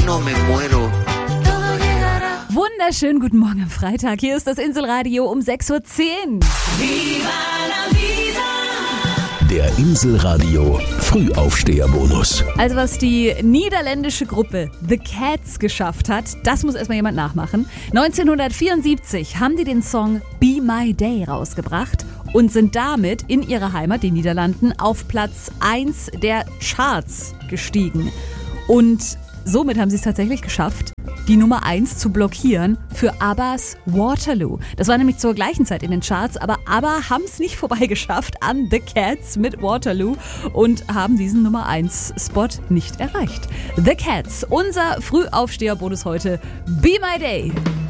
no me muero. Wunderschönen guten Morgen am Freitag. Hier ist das Inselradio um 6.10 Uhr. Viva la vida. Der Inselradio Frühaufsteherbonus. Also was die niederländische Gruppe The Cats geschafft hat, das muss erstmal jemand nachmachen. 1974 haben die den Song Be My Day rausgebracht und sind damit in ihrer Heimat, den Niederlanden, auf Platz 1 der Charts gestiegen. Und somit haben sie es tatsächlich geschafft, die Nummer 1 zu blockieren für ABBAs Waterloo. Das war nämlich zur gleichen Zeit in den Charts, aber ABBA haben es nicht vorbeigeschafft an The Cats mit Waterloo und haben diesen Nummer 1 Spot nicht erreicht. The Cats, unser Frühaufsteherbonus heute. Be My Day.